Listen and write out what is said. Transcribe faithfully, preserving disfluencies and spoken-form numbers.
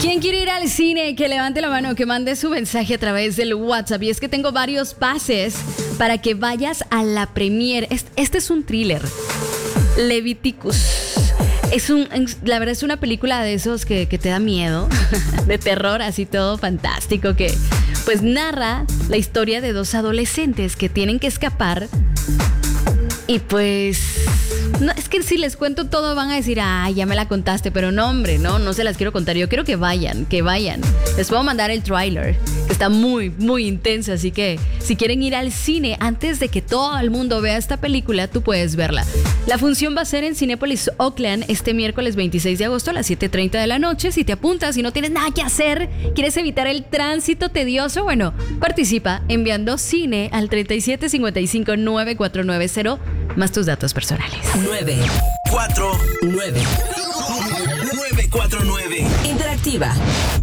¿Quién quiere ir al cine? Que levante la mano, que mande su mensaje a través del WhatsApp. Y es que tengo varios pases para que vayas a la premiere. Este es un thriller, Leviticus. Es un, la verdad es una película de esos que, que te da miedo, de terror, así todo fantástico, que pues narra la historia de dos adolescentes que tienen que escapar. Y pues, no, es que si les cuento todo van a decir, ah, ya me la contaste, pero no, hombre, no, no se las quiero contar. Yo quiero que vayan, que vayan. Les puedo mandar el tráiler, que está muy, muy intenso, así que si quieren ir al cine antes de que todo el mundo vea esta película, tú puedes verla. La función va a ser en Cinépolis Oakland este miércoles veintiséis de agosto a las siete treinta de la noche. Si te apuntas y no tienes nada que hacer, quieres evitar el tránsito tedioso, bueno, participa enviando cine al treinta y siete cincuenta y cinco nueve cuatro nueve cero más tus datos personales. nueve cuatro nueve nueve cuatro nueve Interactiva.